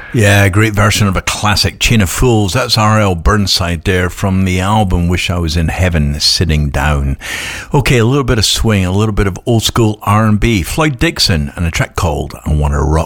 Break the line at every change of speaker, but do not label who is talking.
Yeah, great version of a classic, Chain of Fools. That's R.L. Burnside there from the album Wish I Was in Heaven, Sitting Down. Okay, a little bit of swing, a little bit of old school R&B. Floyd Dixon and a track called I Wanna Rock